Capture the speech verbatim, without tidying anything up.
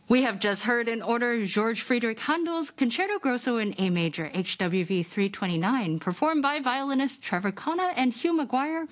We have just heard in order George Friedrich Handel's Concerto Grosso in A Major, H W V three twenty-nine, performed by violinists Trevor Khanna and Hugh McGuire,